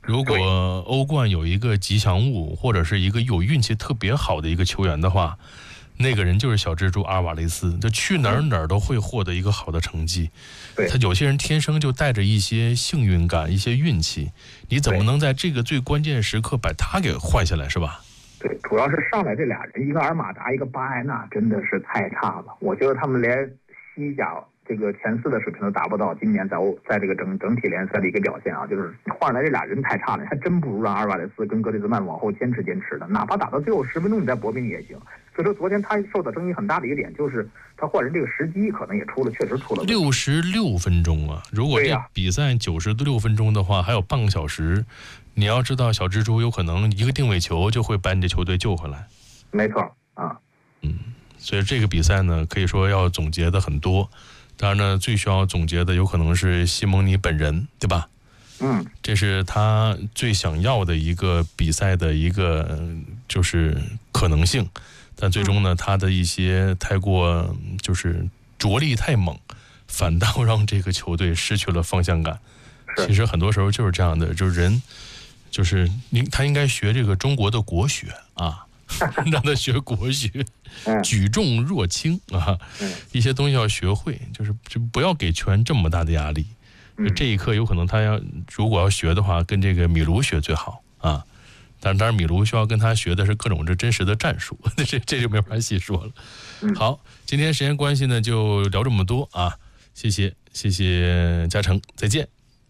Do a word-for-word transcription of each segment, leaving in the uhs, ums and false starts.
如果欧冠有一个吉祥物，或者是一个有运气特别好的一个球员的话，那个人就是小蜘蛛阿尔瓦雷斯，就去哪儿哪儿都会获得一个好的成绩。 对， 他有些人天生就带着一些幸运感，一些运气，你怎么能在这个最关键时刻把他给换下来，是吧？ 对，主要是上来这俩人，一个阿尔马达，一个巴埃纳，真的是太差了。我觉得他们连西甲这个前四的水平都达不到，今年在欧在这个整整体联赛的一个表现啊，就是换来这俩人太差了，还真不如让阿尔瓦雷斯跟格里兹曼往后坚持坚持的，哪怕打到最后十分钟你再搏命也行。所以说昨天他受到争议很大的一个点就是他换人这个时机可能也出了，确实出了六十六分钟啊！如果这比赛九十六分钟的话，还有半个小时，你要知道小蜘蛛有可能一个定位球就会把你这球队救回来。 没错啊， 嗯，所以这个比赛呢，可以说要总结的很多。当然呢，最需要总结的有可能是西蒙尼本人，对吧？ 嗯， 这是他最想要的一个比赛的一个就是可能性，但最终呢，他的一些太过就是着力太猛，反倒让这个球队失去了方向感。其实很多时候就是这样的，就是人就是你他应该学这个中国的国学啊。让他学国学，举重若轻啊，一些东西要学会，就是就不要给球员这么大的压力。这一刻有可能他要如果要学的话，跟这个米卢学最好啊。但是当然米卢需要跟他学的是各种这真实的战术，这这就没法细说了。好，今天时间关系呢，就聊这么多啊，谢谢谢谢嘉诚，再见。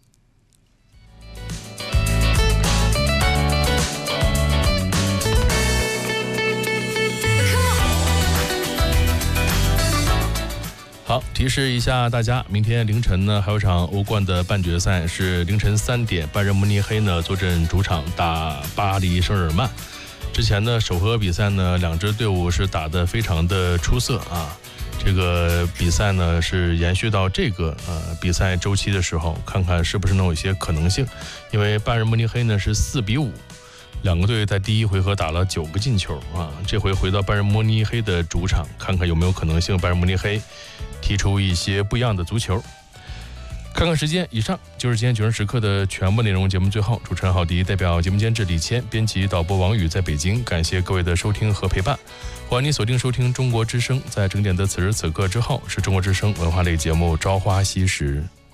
好，提示一下大家，明天凌晨呢还有场欧冠的半决赛，是凌晨三点，拜仁慕尼黑呢坐镇主场打巴黎圣日耳曼。之前呢首回合比赛呢，两支队伍是打得非常的出色啊。这个比赛呢是延续到这个呃比赛周期的时候，看看是不是能有一些可能性。因为拜仁慕尼黑呢是四比五。两个队在第一回合打了九个进球啊，这回回到拜仁慕尼黑的主场，看看有没有可能性拜仁慕尼黑踢出一些不一样的足球。看看时间，以上就是今天九人时刻的全部内容。节目最后，主持人郝迪代表节目监制李谦，编辑导播王宇在北京，感谢各位的收听和陪伴。欢迎你锁定收听中国之声，在整点的此时此刻之后，是中国之声文化类节目《朝花夕拾》。